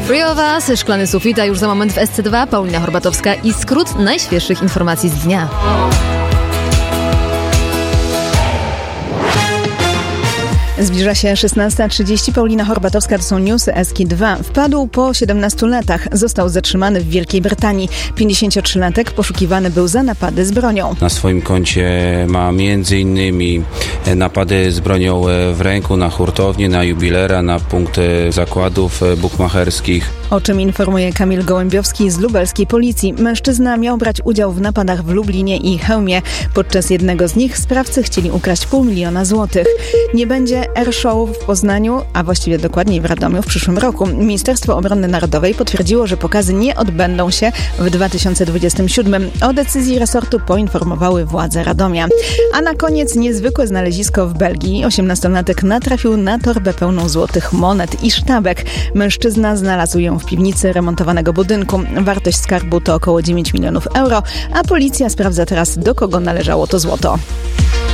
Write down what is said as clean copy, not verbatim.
Zbrojowa, szklany sufit, a już za moment w SC2 Paulina Horbatowska i skrót najświeższych informacji z dnia. Zbliża się 16:30. Paulina Horbatowska, to są newsy SK2. Wpadł po 17 latach. Został zatrzymany w Wielkiej Brytanii. 53-latek poszukiwany był za napady z bronią. Na swoim koncie ma m.in. napady z bronią w ręku na hurtownię, na jubilera, na punkt zakładów bukmacherskich. O czym informuje Kamil Gołębiowski z lubelskiej policji. Mężczyzna miał brać udział w napadach w Lublinie i Chełmie. Podczas jednego z nich sprawcy chcieli ukraść 500 000 złotych. Nie będzie Airshow w Poznaniu, a właściwie dokładniej w Radomiu w przyszłym roku. Ministerstwo Obrony Narodowej potwierdziło, że pokazy nie odbędą się w 2027. O decyzji resortu poinformowały władze Radomia. A na koniec niezwykłe znalezisko w Belgii. 18-latek natrafił na torbę pełną złotych monet i sztabek. Mężczyzna znalazł ją w piwnicy remontowanego budynku. Wartość skarbu to około 9 milionów euro, a policja sprawdza teraz, do kogo należało to złoto.